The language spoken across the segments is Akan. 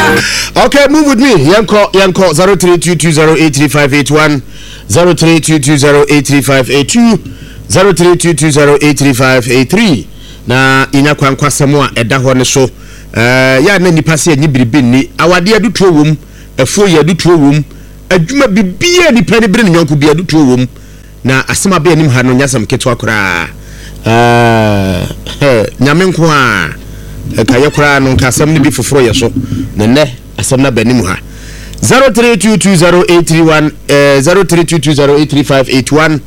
Okay, move with me. Yanko 0322083581 0322083582 0322083583 na inya kwankwa semwa eda ho ne so ya na nipa se anyi biribi ni awade adutuo wom afo ya adutuo wom adwuma bibia nipa ne bire ne nyanko bia adutuo wom na asema be anim ha no nyasam keto akora nyame nko a kaye kora no kasam ne bi foforo ye so ne asem na banim ha 03220831 0322083581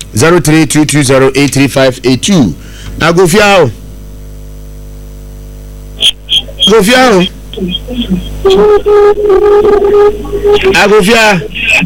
0322083582 Agofiao Agofia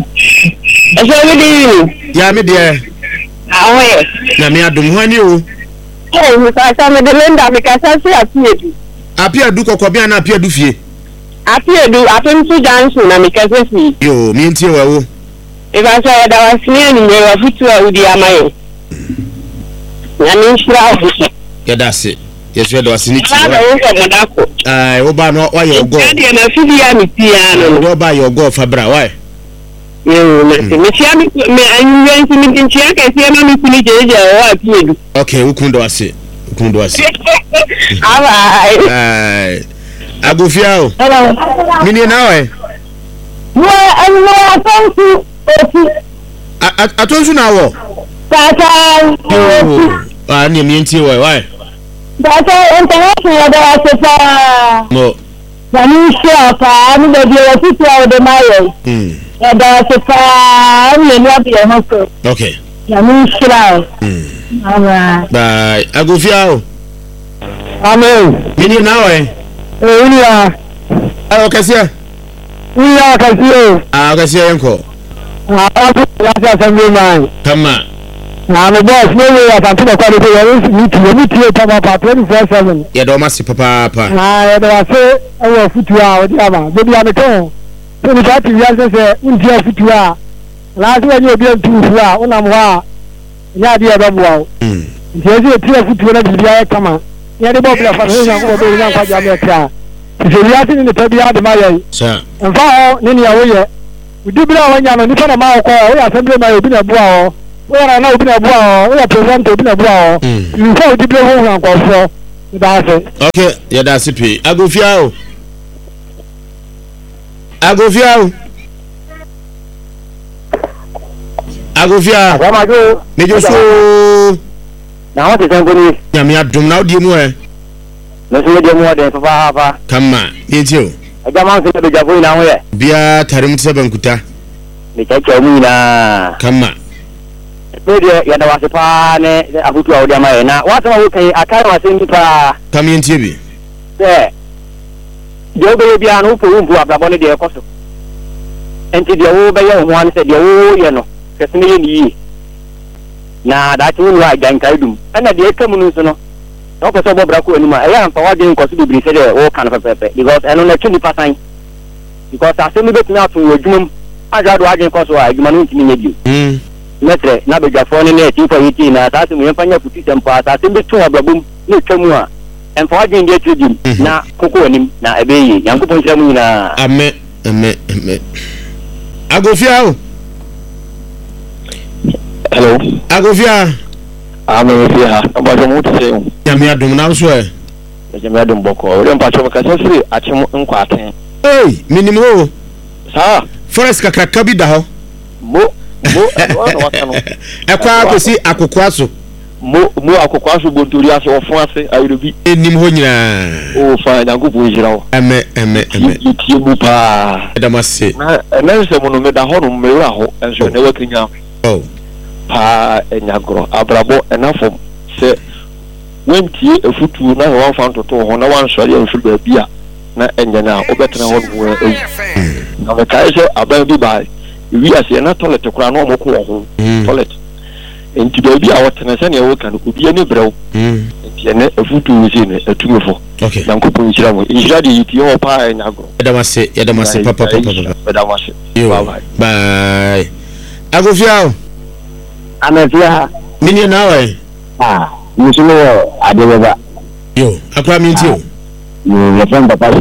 ya me de awe na me adum hani o mi ka sa me de lenda mi ka sa si apiedu kokobia na apiedu fie apiedu atemsu jansu na mi ka sa si yo mi ntie wawo e ba sa da wasne ni me wa fitu a udi amaye ya mi shira ofisi ya dase yesu da wasini ti wo ba no wa yo go ya na fidi ya mi pia no wo ba yo go fabra why yo me tia mi me anyen mi tin tia ka tia na mi kuni jeje o apiedu okay ukundo wase ai Agofia o mini nawe mo atonsu atonsu nawo tata ni mi ntie why tata international da sefa no Zanisha pa ni de o fitu a de mayo da sefa ni ni abi e hoso okay Zanisha ala bye Agofia o amen mini nawe unia kasia unia kasio kasia yanko ya assembly man kama na me boss no way atantuna kwa de mi tie papa 24/7 ya do masi papa ya do ase e futu a odi ama de bia me ton so ni party ya se untia futu a la se ni obi ntu a una mo a ya de ba bo a je tie futu na bia ya kama ya de bo bla fa no ko do nya kwa ja me kra se ya ti ni tabi ya de ma ya sa enfa ho ni ni ya wo ye udi bla wanya no ni fa na ma ko o ya assembly ma obi na bo a o we na obi na bo a o ya present obi na bo a o you say udi bla ho han ko so da se okay ya da sipi Agofia o Agamajo mejo so na ho te sanko ni ya me adum na odi mu e no so de mu de papa kama yetio agama so de jabo ina ho ye bia tarim tse bankuta me chacha mu ina kama de ya da wase pa ne afutu a odi amaye na wata wo kai akai wase ndi pa kam yentie bi se de obe bia no po mpu abrabo ne de ekoso enti de wo be ye ho an se de wo ye no kesene ye ni na da ti wonu agan kai dum ana de ekamu no so no no ko so bobra ko anuma e ya mfa wade nko so bibiri se de wo kan pepepe because eno na tuni pasan because asemi betumi ato adwumam ajado agen ko so adwuma no ntimi nya bio metre na bejafo ne na ti for yiti na ta se mu yemfanya futi tempa ta se betu abrabum ne twamu a emfa wade ndi atudi na koko anim na ebeyi yankopon hira mu nyina amen Agofia o hello Agofia Agofia obajo mu tse ya me adum na so e ya me adum boko o mpa cho ka sefiri achim nkwaten minimo sa forest kakaka bi da ho mo wakano ekwa ko si akokwa so mo akokwa so bontori ase ofon ase ayirobi enim ho nyina o fa na gupu jira ho eme ti bu pa edamase na se mo no me da ho no me ra ho enso ne wakinya pa enyagro abrabo enafo se wenti efutu na wan fan toto ho na wan sori enfu ba bia na enyana obetra ho no na me kai se aban bi ba wi ase na toilet kura no mo ko ho toilet enti ba bia wotena se ne wo kan obi ani brew enti ene efutu wi se ne etumefo okay na nkopo njira mo njira de yiti ho pa enyagro edamase papa edamase bye Agofia amefia mini nawe musumo adebeba yo akwa minti o yo le fam papa samu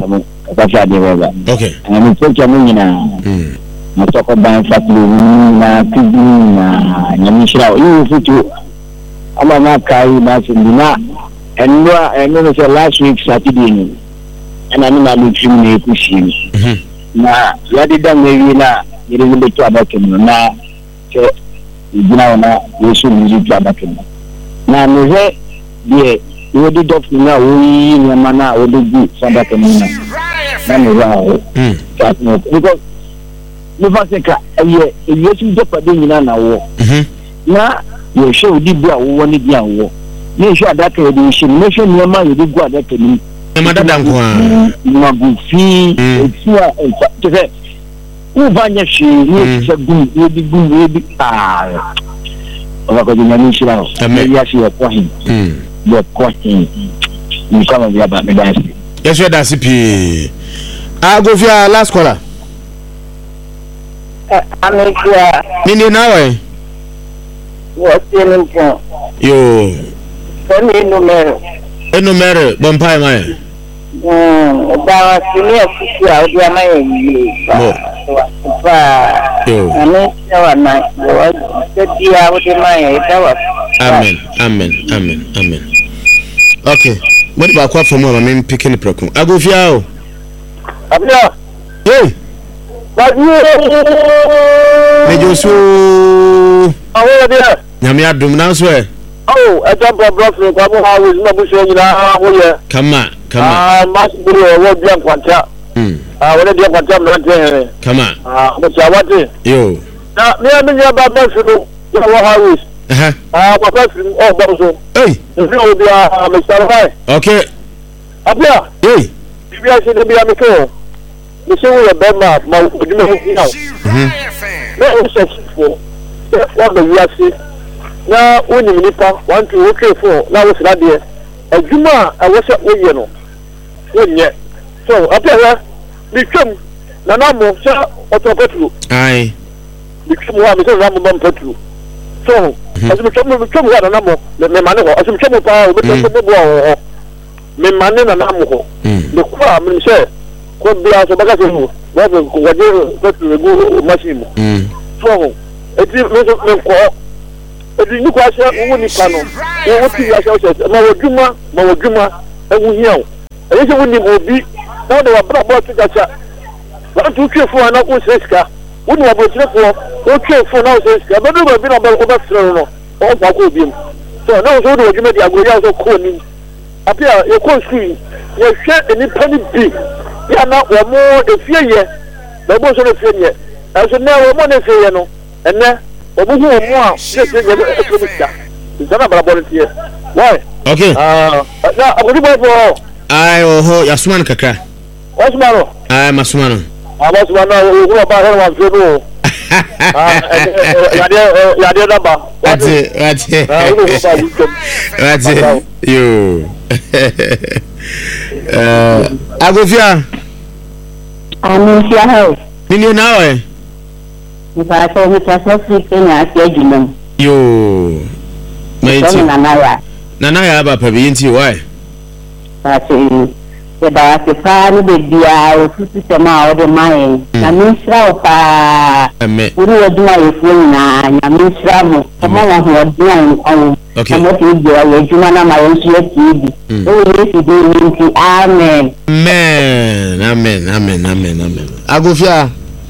Papa de Baba. Okay. And we take your money now. I talk about factory na piggy na nyamishra. You fit to ama carry na sindina. And no say last week Saturday. And I'm not looking at pushing. Na yadi da mewi na yiri wule to abakem na che igina na yesu nji to abakem. Na no die you did up now we nyamana we do abakem na. Na no wa. Because never say ka ye yesu do pade nyina na wo. Na ye show di bua wo ni dia wo. Na show adaka ye di shi na show nyama ye di gu adaka ni. Madada nkwa magufi etua tese uvanya shi ni segum ni bi ko nyame nshira ya shi ko hin ye ko hin ni kama bia ba me dance yeso da sipi agofia last caller America nini nawe what's your name yo send numero enumere bompai mai dawa sini official dia mai yo ane dawa na dia wote mai dawa amen okay what ba kwa from mama me picking proko agofia o abia hey mejosu awo dia nyame adum na so e oh aja bro kwa mo ha wo ma bu so nyina wo ye kama mas buru wo dia kwanta wala dia kwanta na te kama mo chawate yo na me ya ba ba su ya wo ha wo kwa fa su ba so hey ndio dia me sarfai okay abia hey bia se de bia me ko me se wo be ma odime ho na na o se fo wa be ya se na woni nipa 1 2 3 4 na wo sira de adwuma a wo se wo ye no wonye so apia bi twam na na mo se otopetru ai bi twam wa me se na mo bam petru so asu twam wa na mo me mane ho asu twam pa o be to bo ho me mane na na mo ho de kwa me se ko bia so baka se ho wa ko waje petru go machine so eti me ko edi ni kwa sha wo ni pa no wo ti ya sha sha ma wo dwuma ewu hiao e se wo ni obi na de wa bra bo ti gacha wa tu twefo na ko seska wo ni wa bo twefo wo twefo na wo seska be do bi na ba ko ba fere no o ba ko bi so na wo do dwuma di agoya so ko ni apia ye ko sui ye hwe ni pani bi ya na wo mo de fie ye na bo so de fie ye aso na wo mo de fie ye no enne obuhu mo a se se ye etromika zana barabole tie why okay na abudi boy ai oho yasumana kakra wasumano ai masumano abasumano wo ba he wa fero ya de daba ati yo agofia Anuncia house. nini nawe Nipa so mi Kenya asiejumem. yo maiti nana ya aba pa bi nti why Ati e ba se fa ni be dia o tutu sema o de mai na misra o pa ame uri oduma yefu na nya misra mo kama wa ho oduma en okay mo ti je wa yejuma na ma yensu etibi o yesu de nti amen amen agofia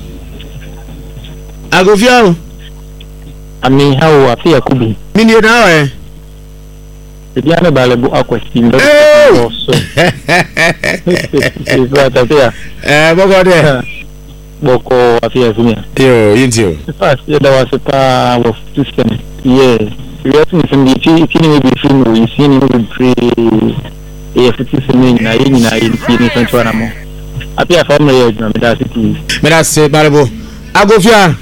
ami hawo afia kubi nini nawe Dia na balebu akwasi ndo so ifata boko afia zumia yo yintio fast ya dawa sepa of system yes yes ni fundi tini we film we see ni we free e system na yini sancho na mo apia family ya na medasi balebu agofia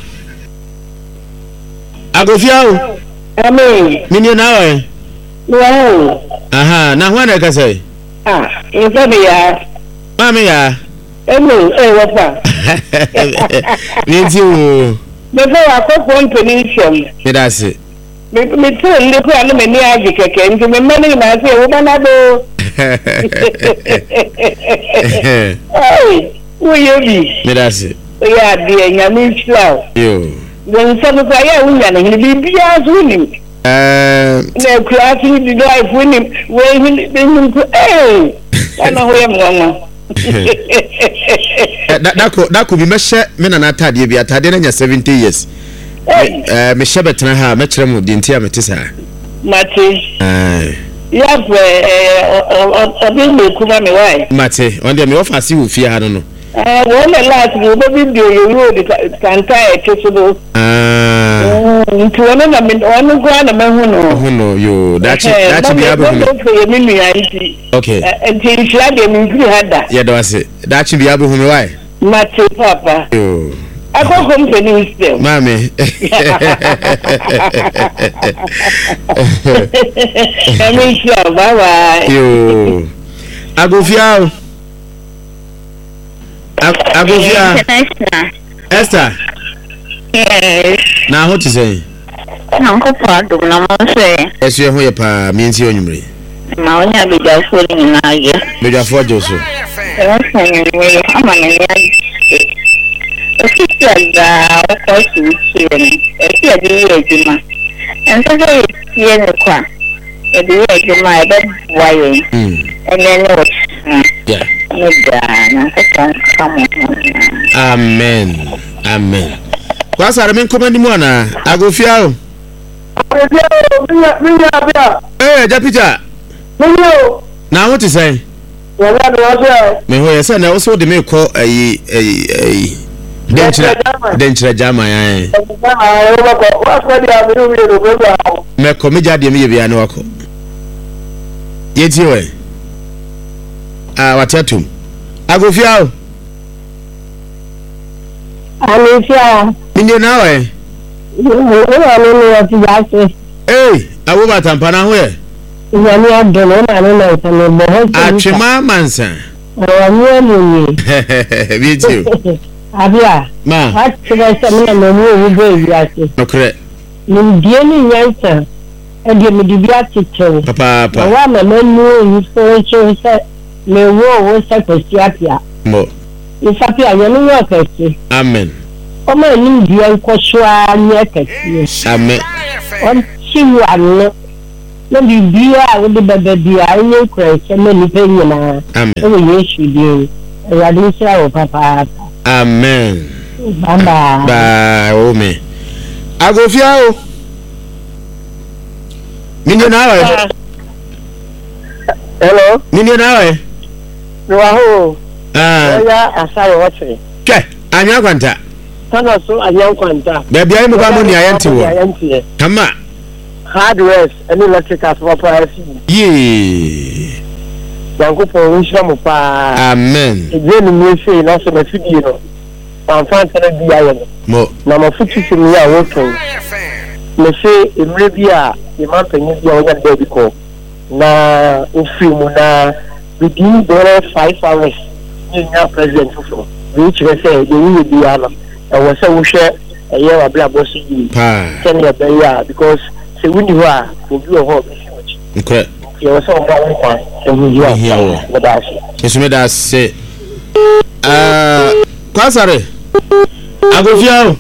amen nini nawe wow aha na hwana ka sai infami ya mami ya wapa nti wo before akoko ntonition medasi me tell le ko anu me ni agi keke nti me mani na say wo bana do Who you be? Medasi. Yeah, dear, you mean slow. Yo. Then some of the women, he'll be winning. No classy, the guy winning, waving, hey, I know where I'm that could be measure men and atadi be atadi 70 years. Me shebetna ha me kyerem dintia metisa. Mate. Yes, obin me kuma me why. Mate, on dem me offer si wo fie ha no. One last we video you know the kanta ekesebo. Nti wona na me onu gwa na me hono yo that be able okay until shia de me free hada yeah do say that be able hono why mate papa yo akoko mpeni still mami sure bye bye yo agofia Esther yes na ho ti say Uncle Pardon, I'm say. Yes, you are pa means you only. My own habit falling in a year. But you are for Joso. I'm an a sister that was to see a and so they see in the car. A dear, my bed wiring. And then yeah. Amen. Amen. What's our main commanding one? I go fear. Hey, Japita. Now what is say? Me ho yesa na also de me call denchira jama yan. Me ko me jade me bia na wako. Yeti we. Watatum. Agofia o. Alifia. Nje na we. Hey, awu batampa na ho ye. Yami adolo na no na me bo. Atwema mansa. Video. Abia. Ma. What should I say me no mu go biase. Okay. Ndie ni yansa. Ede me biase chewo. Papa. Wa me menu yi so chewo se me wo se kwesiapia. Mo. Isapia ye no yo kwesi. Amen. Oma ni ndie nkoswa ni akasi. Amen. On chiwu anu. No bibia we de bebia any kwesi me ni pe nyina. Amen. O Yesu die. Erade sha o papa. Amen. Baba. Ba o me. Agofia o. Minyo na we. Hello. Minyo na we. Waho. Ya asare wotre. Ke, anya kwanta. Sana so anya kwanta. Baby ayi mo ba mo ni ayante wo. Tama. Hardware and electrical for Ye. Yankopo wisha mo pa. Amen. Ejeni mi se na so na fidi no. Fanfan tele bi aye no. Mo. Na mo futu se mi ya woto. Me se emre bi a e man panyi bi a wonya de ko. Na ofimu na within 5 hours you are president for which we say the will be ala and we say we share a year of black boss you can you be ya because say when you are will be a whole okay you also want and you are here with us yes me that say kwasare agofia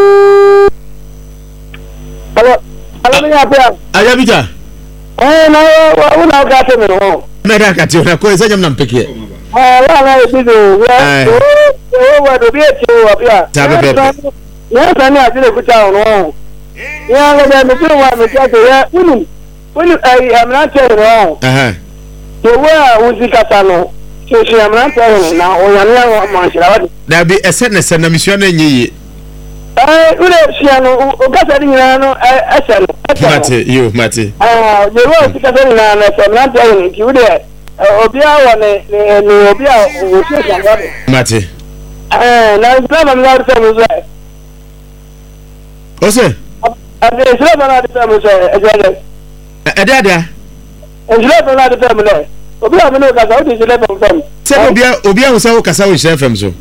hello me apia ajabita na una gate me ho meda kati una ko esa nyam na mpeke la bido wa do bi eti wa bia ya tani atile kuta ono ya le me tu wa me ta ya unu ai amna te no to wa uzikata no so she amna te na o ya na ma shira wa da bi ese na misua na nyiye ule shiano o gasa ni no ese no mate the road tikasa ni na amna te ki ude obia wa ne obia o se janga mate na islam am na se mo se ose ade islam na se mo se ejele edada islam na se mo le obia me no kasa o di islam fam se obia wo se wo kasa wo islam fam so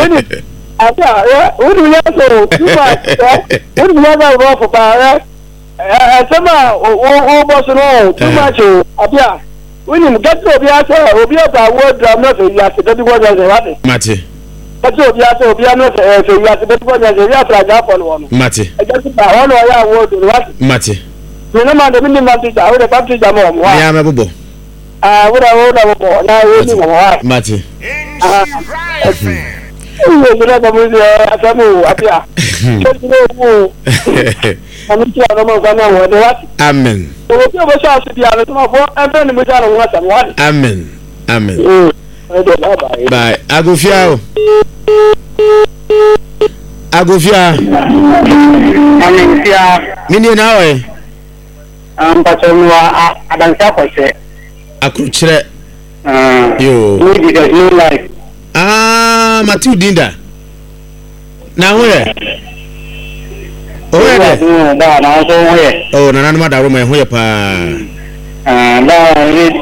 ata ya unu ya so tuba unu ya ba ro pa Sama o boss no too much abia. When you get to obia ta word am not you are the one that what. Mate. But obia no say you are the one that you are try for one. Mate. I just ba one ya word what. Mate. You know man the minimum teacher how the baptist am o. Ya me bobo. What na we ni mo. Mate. Oh, you know the music asamu abia. Amen. Amen. Amen. Bye. Agofia. Mini nawe. Mpatonwa adansa kwese. Akruchire. Yo. New life. Matthew Dinda. Na where? Oh, na nanu madaru mai hoye pa. Na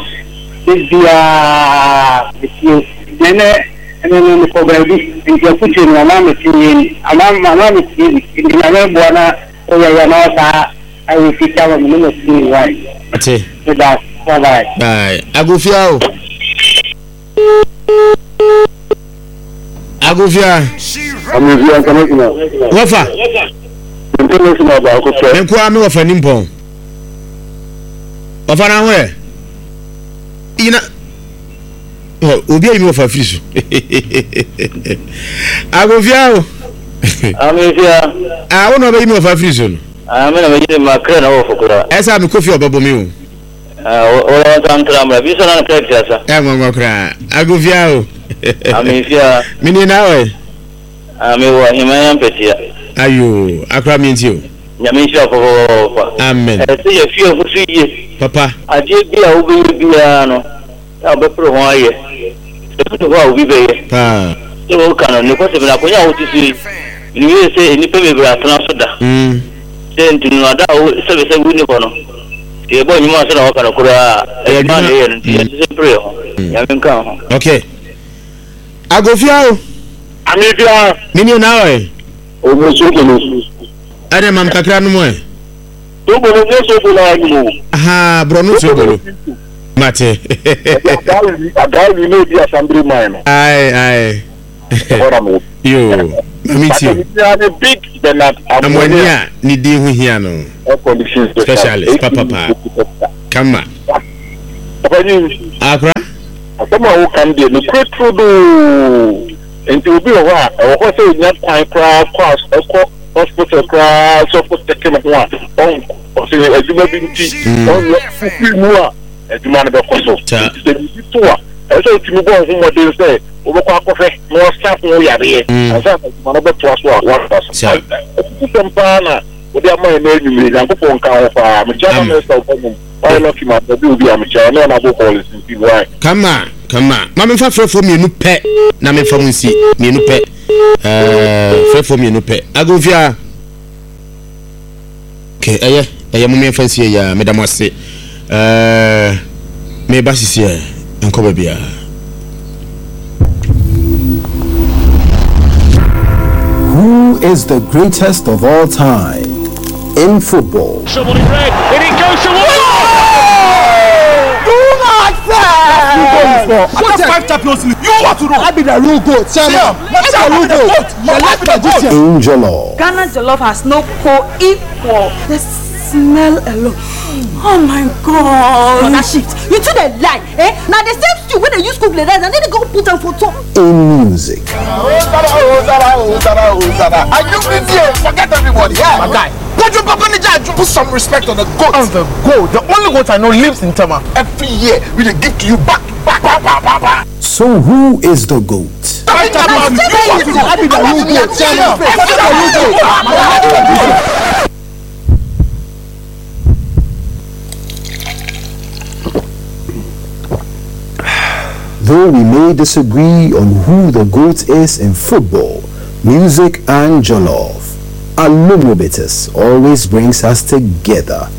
dia nene ko baby dia puti na mama tin mama tin ina na bwana oya na sa ai fitawa mimi tin wai ate da bye bye agofia amuzia kana kina wafa international ba ko so enko ame wafa nimpon wafa na ho ina obi ayi wafa frisu agofia amuzia wono be yi wafa frisu no me na me makre na wo fukura esa me kofi obabo mi o tantra mra bi so na practice asa ngwa kra agofia amuzia mini nawe amewo himaya mpetia ayo akra mi ntio nyamisha ko amen se ye fie fusuye papa adie bia wo be bia no ta be pro ho aye se to ho bi be pa se wo kana ne ko se na ko nya wo tisi ni we se ni pe be bra tana so da se ntinu ada wo se be se wuni ko no e bo nyuma se na wo kana kura e ma ne ye ni se pre ho ya men kan ho okay agofia amefia nini nawe o mo so ko no ade mam kakra no mo to bo no so ko la ni aha bro no so bolo mate adal ni di assembly man ai ora mo yo mami ti ya ne big benat amonia ni di hu hia no conditions specialist papa kama akra asoma wo kan de no kwetro do enti obi o wa o ko se nya kwan kra cross eko hospital kra so for take no wa on o se aduma bi nti on no fi mu a aduma no be ko so se bi to a e so ti mu bo ho mo de se o be ko akofe no staff no ya be asa aduma no be to aso a wa pass so tempa na o de ama na enyumire na ko nka ho fa me jama me so ko I lucky man, the be am chair, no na go call it why. Kama, mama fa frefo mienu pe na me fa munsi mienu pe. Frefo mienu pe. Agofia. Okay, eye mo me fa sie ya medam ase. Me ba sisi enko ba bia. Who is the greatest of all time in football? Someone in red, and it goes to What 5 Champions League? You want to know? I be the real goat. Angelo. Ghana Jollof has no co-equal. The smell alone. Oh my God. That shit. You two they lie, eh? Now the same stew when they use cook the rice and then they go put them for top. In music. Are you here? Forget everybody. Yeah, my guy. Put some respect on the goat. On the goat. The only goat I know lives in Tema. Every year we they give to you back. So who is the goat? Though we may disagree on who the GOAT is in football, music and jollof, Alumobitis always brings us together